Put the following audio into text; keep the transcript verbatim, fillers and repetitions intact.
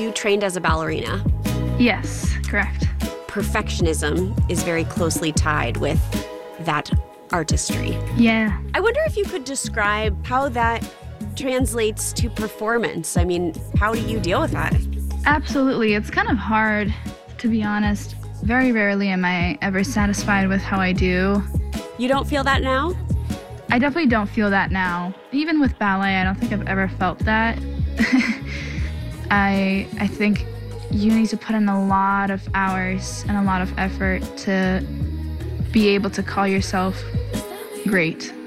you trained as a ballerina? Yes, correct. Perfectionism is very closely tied with that artistry. Yeah. I wonder if you could describe how that translates to performance. I mean, how do you deal with that? Absolutely. It's kind of hard, to be honest. Very rarely am I ever satisfied with how I do. You don't feel that now? I definitely don't feel that now. Even with ballet, I don't think I've ever felt that. I I think you need to put in a lot of hours and a lot of effort to be able to call yourself great.